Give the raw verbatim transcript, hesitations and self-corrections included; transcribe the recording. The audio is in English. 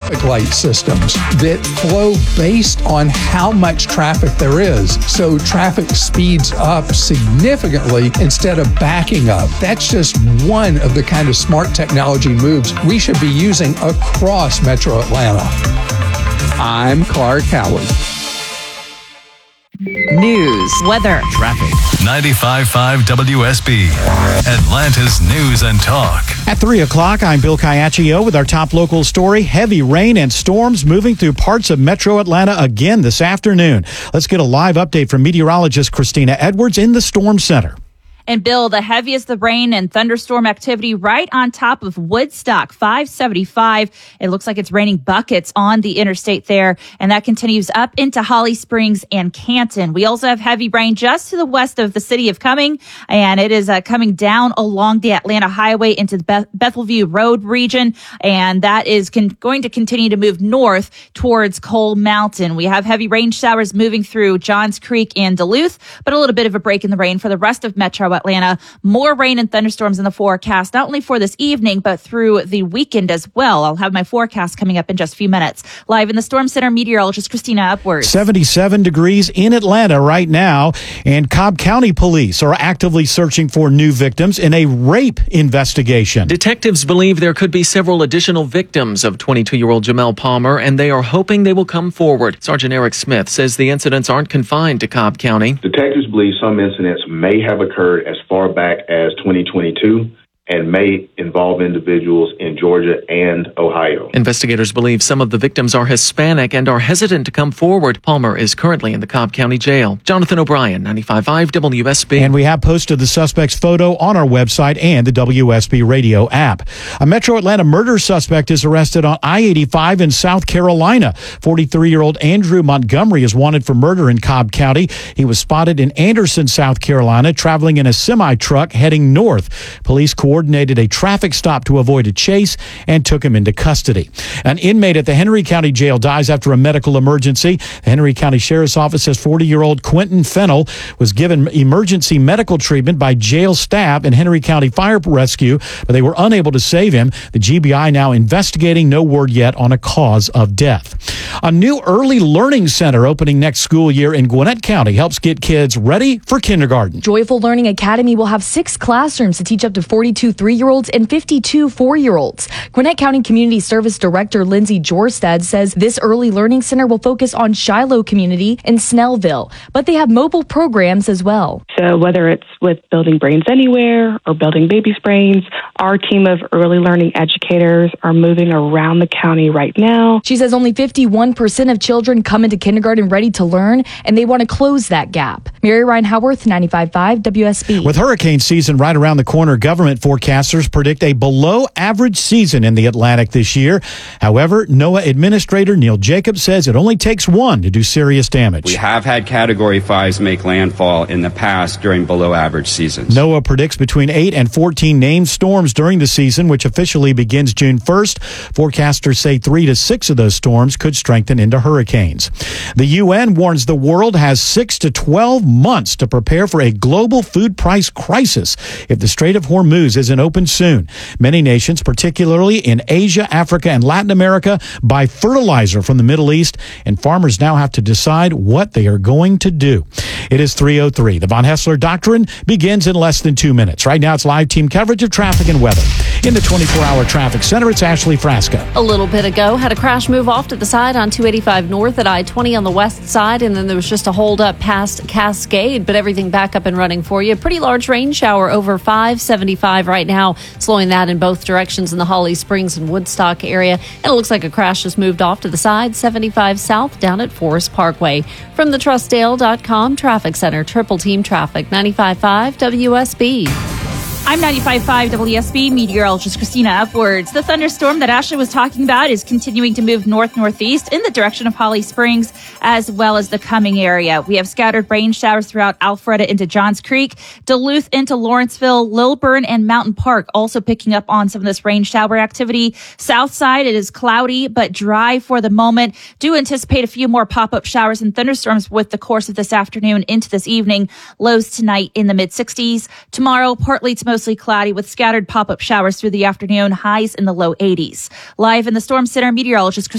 traffic light systems that flow based on how much traffic there is. So traffic speeds up significantly instead of backing up. That's just one of the kind of smart technology moves we should be using across Metro Atlanta. I'm Clark Howard. News, weather, traffic. ninety-five point five W S B, Atlanta's News and Talk. At three o'clock, I'm Bill Caiaccio with our top local story. Heavy rain and storms moving through parts of Metro Atlanta again this afternoon. Let's get a live update from meteorologist Christina Edwards in the Storm Center. And Bill, the heaviest the rain and thunderstorm activity right on top of Woodstock, five seventy-five. It looks like it's raining buckets on the interstate there, and that continues up into Holly Springs and Canton. We also have heavy rain just to the west of the city of Cumming, and it is uh, coming down along the Atlanta Highway into the Beth- Bethelview Road region, and that is con- going to continue to move north towards Coal Mountain. We have heavy rain showers moving through Johns Creek and Duluth, but a little bit of a break in the rain for the rest of Metro Atlanta. More rain and thunderstorms in the forecast, not only for this evening, but through the weekend as well. I'll have my forecast coming up in just a few minutes. Live in the Storm Center, meteorologist Christina Upwards. seventy-seven degrees in Atlanta right now, and Cobb County police are actively searching for new victims in a rape investigation. Detectives believe there could be several additional victims of twenty-two-year-old Jamel Palmer, and they are hoping they will come forward. Sergeant Eric Smith says the incidents aren't confined to Cobb County. Detectives believe some incidents may have occurred as far back as twenty twenty-two and may involve individuals in Georgia and Ohio. Investigators believe some of the victims are Hispanic and are hesitant to come forward. Palmer is currently in the Cobb County Jail. Jonathan O'Brien, ninety-five point five W S B. And we have posted the suspect's photo on our website and the W S B radio app. A Metro Atlanta murder suspect is arrested on I eighty-five in South Carolina. forty-three-year-old Andrew Montgomery is wanted for murder in Cobb County. He was spotted in Anderson, South Carolina, traveling in a semi-truck heading north. Police coordinated a traffic stop to avoid a chase and took him into custody. An inmate at the Henry County Jail dies after a medical emergency. The Henry County Sheriff's Office says forty-year-old Quentin Fennell was given emergency medical treatment by jail staff and Henry County Fire Rescue, but they were unable to save him. The G B I now investigating. No word yet on a cause of death. A new early learning center opening next school year in Gwinnett County helps get kids ready for kindergarten. Joyful Learning Academy will have six classrooms to teach up to forty-two three-year-olds and fifty-two four-year-olds. Gwinnett County Community Service Director Lindsay Jorstad says this early learning center will focus on Shiloh community and Snellville, but they have mobile programs as well. So whether it's with Building Brains Anywhere or Building Babies Brains, our team of early learning educators are moving around the county right now. She says only fifty-one percent of children come into kindergarten ready to learn, and they want to close that gap. Mary Ryan Howarth, ninety-five point five W S B. With hurricane season right around the corner, government forecasters predict a below-average season in the Atlantic this year. However, NOAA Administrator Neil Jacobs says it only takes one to do serious damage. We have had Category fives make landfall in the past during below-average seasons. NOAA predicts between eight and fourteen named storms during the season, which officially begins June first. Forecasters say three to six of those storms could strengthen into hurricanes. The U N warns the world has six to twelve months to prepare for a global food price crisis if the Strait of Hormuz isn't open soon. Many nations, particularly in Asia, Africa, and Latin America, buy fertilizer from the Middle East, and farmers now have to decide what they are going to do. It is three oh three. The Von Hessler Doctrine begins in less than two minutes. Right now, it's live team coverage of traffic and weather. In the twenty-four hour traffic center, it's Ashley Frasca. A little bit ago, had a crash move off to the side on two eighty-five north at I twenty on the west side, and then there was just a hold up past Cascade, but everything back up and running for you. Pretty large rain shower over five seventy-five right now, slowing that in both directions in the Holly Springs and Woodstock area. And it looks like a crash just moved off to the side, seventy-five south down at Forest Parkway. From the Trustdale dot com Traffic Center, Triple Team Traffic, ninety-five point five W S B. I'm ninety-five point five W S B meteorologist Christina Upwards. The thunderstorm that Ashley was talking about is continuing to move north-northeast in the direction of Holly Springs as well as the Cumming area. We have scattered rain showers throughout Alpharetta into Johns Creek, Duluth into Lawrenceville, Lilburn, and Mountain Park also picking up on some of this rain shower activity. South side, it is cloudy but dry for the moment. Do anticipate a few more pop-up showers and thunderstorms with the course of this afternoon into this evening. Lows tonight in the mid-sixties. Tomorrow, partly to mostly cloudy with scattered pop-up showers through the afternoon, highs in the low eighties. Live in the Storm Center, meteorologist